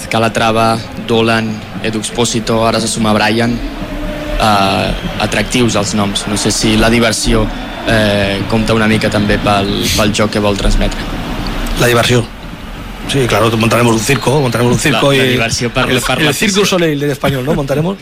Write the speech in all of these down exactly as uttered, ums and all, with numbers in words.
Calatrava, Dolan, Edu Expósito, ara se suma Brian, eh, atractius els noms. No sé si la diversió eh, compta una mica també pel, pel joc que vol transmetre. La diversió. Sí, claro, montaremos un circo, montaremos un circo la, la y diversió per, el, per el Circus Soleil del español, ¿no? Montaremos.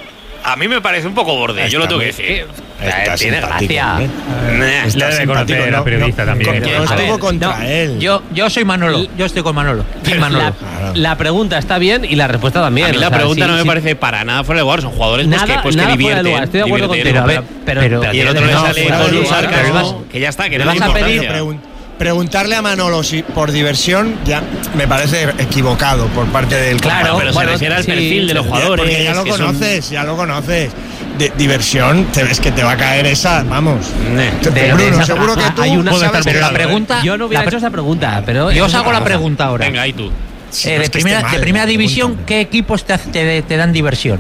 A mí me parece un poco borde, yo lo tengo que decir. Está tiene gracia. ¿eh? Le debe conocer a la periodista no, también. No, no estuvo contra no, él. Yo, yo soy Manolo. Yo estoy con Manolo. Manolo. La, claro. la pregunta está bien y la respuesta también. A mí la o sea, pregunta sí, no me sí. parece para nada fuera de lugar. Son jugadores pues, nada, que, pues, nada que divierten. Fuera de lugar. Estoy de acuerdo contigo. Pero, Pero, pero, pero, pero, y el otro le no, sale fuera con de un lugar, sarcasmo que ya está, que le no le vas a pedir importancia. Preguntarle a Manolo si por diversión ya me parece equivocado por parte del claro, pero bueno, se refiere al sí, perfil de los jugadores. Porque ya lo conoces, son... ya lo conoces. De, diversión, te ves que te va a caer esa, vamos. De, de, Bruno, de esa, seguro que tú hay una, sabes. Pero la pregunta, yo no hubiera hecho esa pregunta, pero yo os hago la pregunta ahora. Venga, y tú. Eh, de, primera, de primera división, ¿qué equipos te, te, te dan diversión?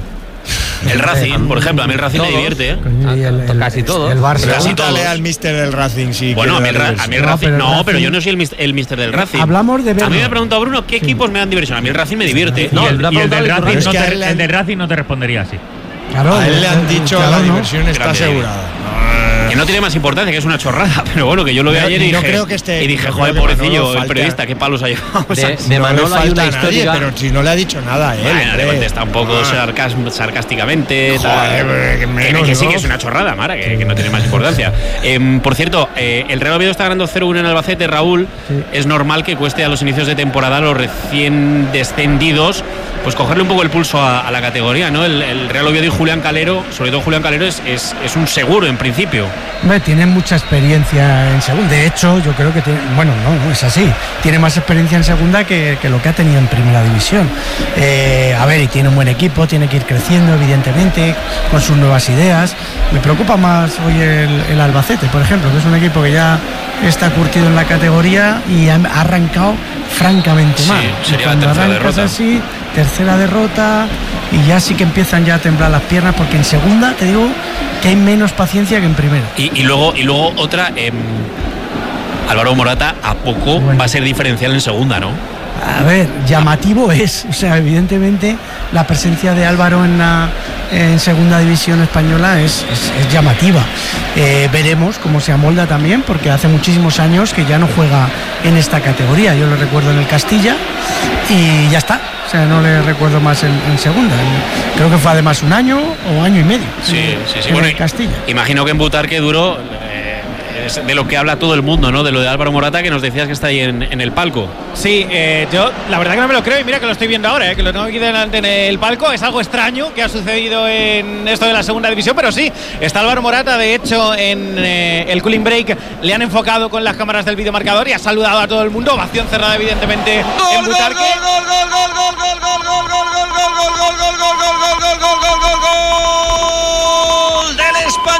El Racing, por ejemplo, a mí el Racing me divierte, ¿eh? Y el, el, casi todo. El Barça. Pregúntale al mister del Racing si bueno, a mí, el, a mí el Racing, no, pero, no, pero yo no soy el, el mister del Racing. Hablamos de verlo. A mí me ha preguntado Bruno qué sí. equipos me dan diversión. A mí el Racing me divierte. No, y el, y el, del, Racing es no que te, le han... el del Racing no te respondería así. Claro, a él le han dicho claro, la no. diversión está Grande. asegurada. Que no tiene más importancia, que es una chorrada. Pero bueno, que yo lo vi ayer y dije, creo que este, y dije no joder, que pobrecillo, el periodista, qué palos ha llevado. De, de no Manolo le hay falta una a nadie, historia. pero si no le ha dicho nada a él. Bueno, le contesta un poco ah. sarcas, sarcásticamente. Joder, tal. que, menos, que, que sí, ¿no? que es una chorrada, Mara, que, que no tiene más importancia. eh, por cierto, eh, el Real Oviedo está ganando cero uno en Albacete, Raúl. Sí. Es normal que cueste a los inicios de temporada a los recién descendidos pues cogerle un poco el pulso a, a la categoría, ¿no? El, el Real Oviedo y Julián Calero, sobre todo Julián Calero, es, es, es un seguro en principio. Hombre, tiene mucha experiencia en segunda. De hecho, yo creo que tiene, bueno, no, no es así. Tiene más experiencia en segunda que, que lo que ha tenido en primera división. Eh, a ver, y tiene un buen equipo, tiene que ir creciendo, evidentemente, con sus nuevas ideas. Me preocupa más hoy el, el Albacete, por ejemplo, que es un equipo que ya está curtido en la categoría y ha arrancado francamente mal. Sí, sería y cuando la tercera arrancas derrota. así, tercera derrota, y ya sí que empiezan ya a temblar las piernas, porque en segunda te digo que hay menos paciencia que en primera. Y, y luego y luego otra, eh, Álvaro Morata a poco bueno. va a ser diferencial en segunda, ¿no? A ver, llamativo es, o sea, evidentemente la presencia de Álvaro en la en segunda división española es, es, es llamativa. Eh, veremos cómo se amolda también, porque hace muchísimos años que ya no juega en esta categoría. Yo lo recuerdo en el Castilla y ya está. O sea, no le recuerdo más en, en segunda. Creo que fue además un año o año y medio. Sí, en, sí, sí. En bueno, el Castilla. Imagino que en Butarque duro eh, es de lo que habla todo el mundo, ¿no? De lo de Álvaro Morata, que nos decías que está ahí en, en el palco. Sí, eh, yo la verdad que no me lo creo y mira que lo estoy viendo ahora, eh, que lo tengo aquí delante en el palco. Es algo extraño que ha sucedido en esto de la segunda división, pero sí, está Álvaro Morata. De hecho, en eh, el cooling break le han enfocado con las cámaras del videomarcador y ha saludado a todo el mundo. Ovación cerrada, evidentemente, en Butarque. ¡Gol, gol, gol, gol, gol, gol, gol, gol, gol, gol, gol, gol, gol, gol, gol, gol, gol, gol, gol, gol del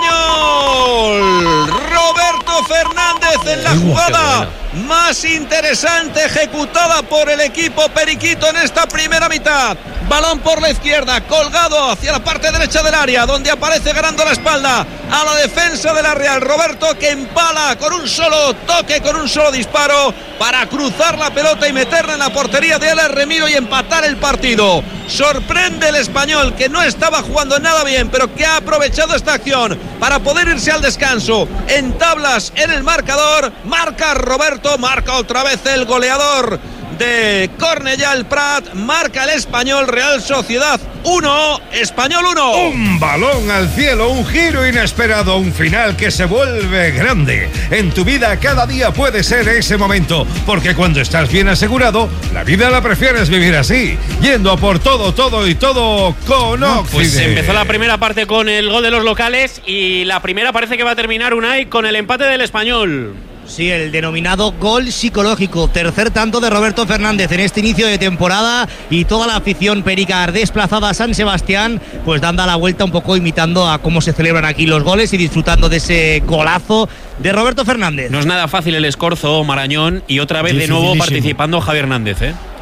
Español! Roberto Fernández en la jugada más interesante ejecutada por el equipo periquito en esta primera mitad. Balón por la izquierda, colgado hacia la parte derecha del área, donde aparece ganando la espalda a la defensa de la Real. Roberto, que empala con un solo toque, con un solo disparo, para cruzar la pelota y meterla en la portería de Alex Remiro y empatar el partido. Sorprende el Español, que no estaba jugando nada bien, pero que ha aprovechado esta acción para poder irse al descanso en tablas en el marcador. Marca Roberto, marca otra vez el goleador de Cornellà el Prat, marca el Español. Real Sociedad uno, Español uno. Un balón al cielo, un giro inesperado, un final que se vuelve grande. En tu vida cada día puede ser ese momento, porque cuando estás bien asegurado, la vida la prefieres vivir así, yendo a por todo, todo y todo con Occident. Pues empezó la primera parte con el gol de los locales y la primera parece que va a terminar Unai con el empate del Español. Sí, el denominado gol psicológico, tercer tanto de Roberto Fernández en este inicio de temporada, y toda la afición perica desplazada a San Sebastián, pues dando la vuelta un poco, imitando a cómo se celebran aquí los goles y disfrutando de ese golazo de Roberto Fernández. No es nada fácil el escorzo, Marañón, y otra vez de nuevo participando Javier Hernández, ¿eh?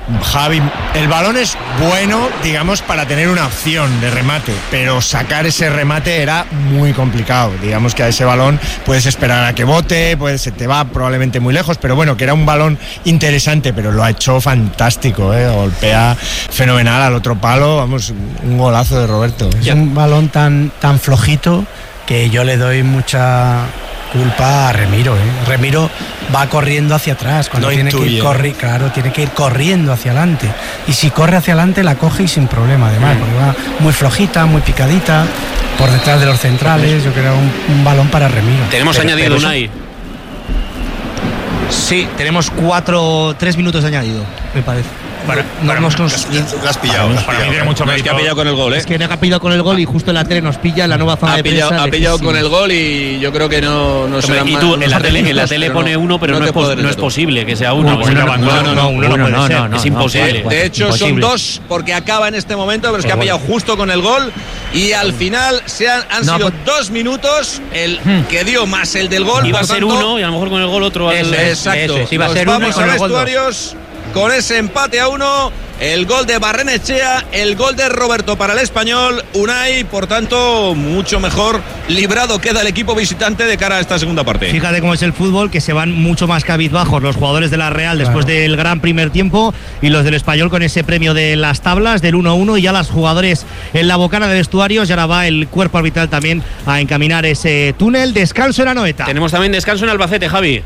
Javi, el balón es bueno, digamos, para tener una opción de remate, pero sacar ese remate era muy complicado. Digamos que a ese balón puedes esperar a que bote, pues se te va probablemente muy lejos, pero bueno, que era un balón interesante, pero lo ha hecho fantástico, ¿eh? Golpea fenomenal al otro palo, vamos, un golazo de Roberto. Es un balón tan, tan flojito que yo le doy mucha culpa a Remiro, ¿eh? Remiro va corriendo hacia atrás cuando no tiene intuye. que ir corri claro, tiene que ir corriendo hacia adelante, y si corre hacia adelante la coge y sin problema, además, porque va muy flojita, muy picadita por detrás de los centrales. Yo creo un, un balón para Remiro. Tenemos pero, añadido pero Unai. Eso... Sí, tenemos cuatro, tres minutos de añadido, me parece. Para, no, para, nos cons... Lo has pillado. Para, para mí tiene mucho no, mérito. es que ha pillado con el gol, ¿eh? Es que no ha pillado con el gol y justo en la tele nos pilla en la nueva zona Ha de pillado, prensa. ha pillado lejísimo. con el gol y yo creo que no, no será Y más- tú, no en la será tele, en la menos, tele pero pone no- uno, pero no, te es, pos- puedo no es decirlo. posible que sea uno. Uno, Pues uno, no, no, no, no, no, uno uno no puede no, ser. no, no, es No, imposible. De, de hecho, son Imposible. dos porque acaba en este momento, pero es que Por ha gol. pillado justo con el gol y al final se han, han No, sido pues- dos minutos el que dio más el del gol. Iba a por ser tanto, uno y a lo mejor con el gol otro. al- Eso es. Exacto. Eso es, iba a Nos ser uno y vamos con a el gol dos. vestuarios con ese empate a uno. El gol de Barrenechea, el gol de Roberto para el español. Unai, por tanto, mucho mejor librado queda el equipo visitante de cara a esta segunda parte. Fíjate cómo es el fútbol, que se van mucho más cabizbajos los jugadores de la Real después Claro. del gran primer tiempo, y los del Español con ese premio de las tablas del uno a uno, y ya los jugadores en la bocana de vestuarios, y ahora va el cuerpo arbitral también a encaminar ese túnel. Descanso en Anoeta. Tenemos también descanso en Albacete, Javi.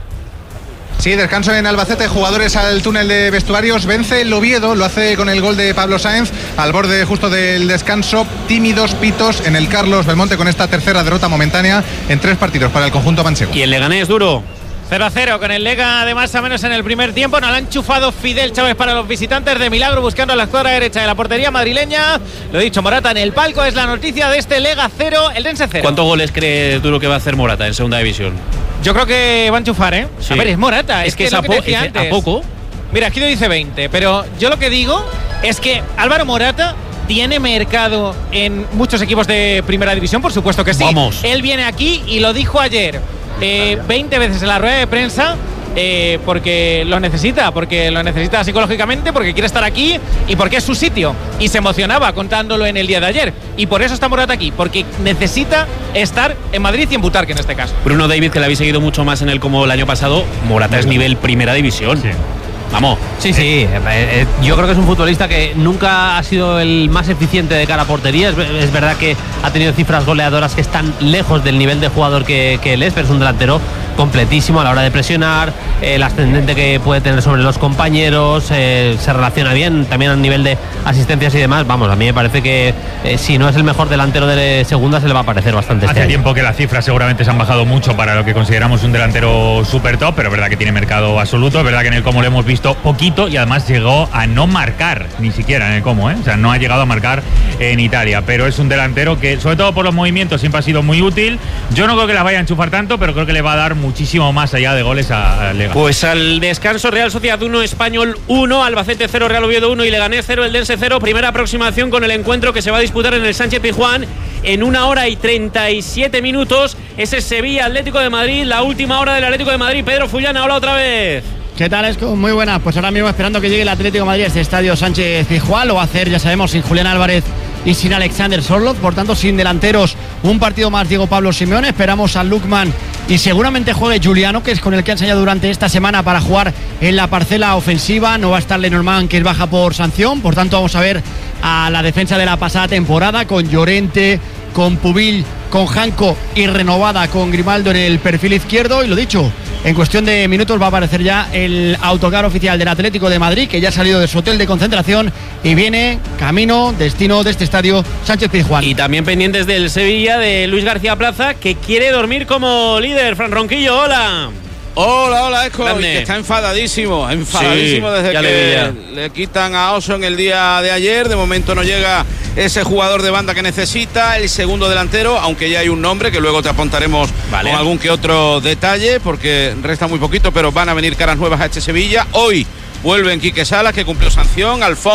Sí, descanso en Albacete, jugadores al túnel de vestuarios, vence el Oviedo, lo hace con el gol de Pablo Sáenz, al borde justo del descanso, tímidos pitos en el Carlos Belmonte con esta tercera derrota momentánea en tres partidos para el conjunto manchego. Y el Leganés duro. cero a cero con el Lega de más a menos en el primer tiempo. No lo ha enchufado Fidel Chávez para los visitantes, de milagro buscando la escuadra derecha de la portería madrileña. Lo he dicho, Morata en el palco, es la noticia de este Lega cero, el Dense cero. ¿Cuántos goles cree Duro que va a hacer Morata en segunda división? Yo creo que va a enchufar, ¿eh? Sí. A ver, es Morata. Es Es, que que, es lo a que po- te decía es antes. a poco. Mira, aquí lo dice veinte, pero yo lo que digo es que Álvaro Morata tiene mercado en muchos equipos de primera división, por supuesto que sí. Vamos. Él viene aquí y lo dijo ayer eh, veinte veces en la rueda de prensa. Eh, porque lo necesita, porque lo necesita psicológicamente, porque quiere estar aquí y porque es su sitio. Y se emocionaba contándolo en el día de ayer. Y por eso está Morata aquí, porque necesita estar en Madrid y en Butarque en este caso. Bruno David, que le habéis seguido mucho más en el como el año pasado, Morata es nivel primera división. Sí. Vamos. Sí, sí, eh, eh, yo creo que es un futbolista que nunca ha sido el más eficiente de cara a portería. Es, es verdad que ha tenido cifras goleadoras que están lejos del nivel de jugador que, que él es, pero es un delantero completísimo a la hora de presionar, eh, el ascendente que puede tener sobre los compañeros, eh, se relaciona bien también a nivel de asistencias y demás. Vamos, a mí me parece que eh, si no es el mejor delantero de segunda, se le va a parecer bastante. Hace este año. tiempo que las cifras seguramente se han bajado mucho para lo que consideramos un delantero super top, pero es verdad que tiene mercado absoluto. Es verdad que en el como lo hemos visto poquito y además llegó a no marcar ni siquiera en el como, ¿eh? O sea, no ha llegado a marcar en Italia, pero es un delantero que, sobre todo por los movimientos, siempre ha sido muy útil. Yo no creo que la vaya a enchufar tanto, pero creo que le va a dar muchísimo más allá de goles a, a Lega. Pues al descanso, Real Sociedad uno, Español uno, Albacete cero, Real Oviedo uno y Leganés cero, el Dense cero. Primera aproximación con el encuentro que se va a disputar en el Sánchez Pizjuán en una hora y treinta y siete minutos. Ese es Sevilla Atlético de Madrid, la última hora del Atlético de Madrid. Pedro Fullana, hola otra vez. ¿Qué tal, Esco? Muy buena. Pues ahora mismo esperando que llegue el Atlético de Madrid a este estadio Sánchez Pizjuán. Lo va a hacer, ya sabemos, sin Julián Álvarez y sin Alexander Sorloth. Por tanto, sin delanteros, un partido más Diego Pablo Simeone. Esperamos a Lukman y seguramente juegue Juliano, que es con el que ha ensayado durante esta semana para jugar en la parcela ofensiva. No va a estar Lenormand, que es baja por sanción. Por tanto, vamos a ver a la defensa de la pasada temporada con Llorente, con Pubil, con Janco y renovada con Grimaldo en el perfil izquierdo. Y lo dicho, en cuestión de minutos va a aparecer ya el autocar oficial del Atlético de Madrid, que ya ha salido de su hotel de concentración y viene camino, destino de este estadio Sánchez Pizjuán. Y también pendientes del Sevilla, de Luis García Plaza, que quiere dormir como líder. Fran Ronquillo, hola. Hola, hola, Esco, Grande. que está enfadadísimo, enfadadísimo Sí, desde ya que le vi ya. le quitan a Oso en el día de ayer. De momento no llega ese jugador de banda que necesita, el segundo delantero, aunque ya hay un nombre que luego te apuntaremos Vale. con algún que otro detalle, porque resta muy poquito, pero van a venir caras nuevas a este Sevilla. Hoy vuelven Quique Salas, que cumplió sanción, Alfón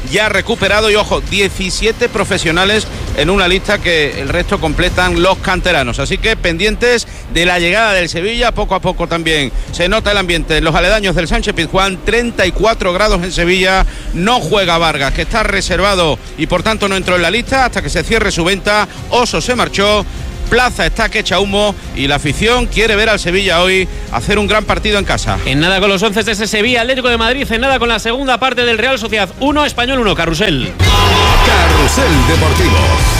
ya recuperado. Y ojo, diecisiete profesionales en una lista que el resto completan los canteranos. Así que pendientes de la llegada del Sevilla. Poco a poco también se nota el ambiente en los aledaños del Sánchez Pizjuán. treinta y cuatro grados en Sevilla. No juega Vargas, que está reservado y por tanto no entró en la lista hasta que se cierre su venta. Oso se marchó. Plaza está que echa humo y la afición quiere ver al Sevilla hoy hacer un gran partido en casa. En nada con los once de ese Sevilla Atlético de Madrid, en nada con la segunda parte del Real Sociedad uno, Español uno, Carrusel. Carrusel Deportivo.